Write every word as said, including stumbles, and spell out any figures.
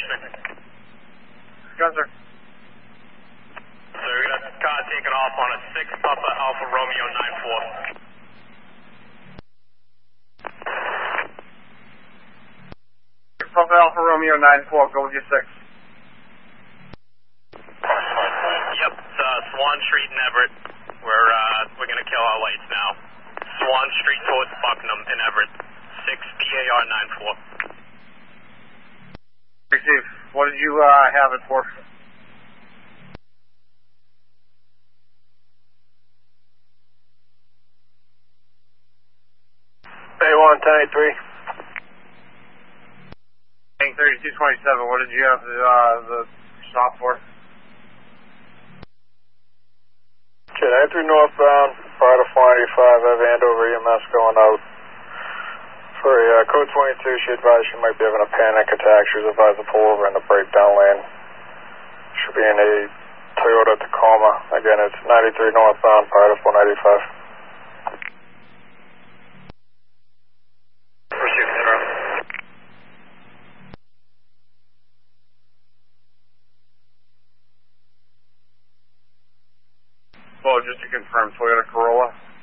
me. Yes, sir. So we got a car taking off on a six Papa Alpha Romeo nine four. Papa Alpha Romeo nine four, go with your six. Yep, it's uh, Swan Street in Everett. We're, uh, we're gonna kill our lights now. Swan Street towards Bucknam in Everett. six P A R nine four. Receive. What did you uh, have it for? A one, ten eighty-three. Tank thirty-two twenty-seven, what did you have the, uh, the stop for? Jet eighty-three northbound, prior to four eighty-five, I have Andover E M S going out. For a uh, code twenty-two, she advised she might be having a panic attack. She was advised to pull over in the breakdown lane. Should be in a Toyota Tacoma. Again, it's ninety-three northbound, prior to four ninety-five. Pursuit zero. Well, just to confirm, Toyota Corolla.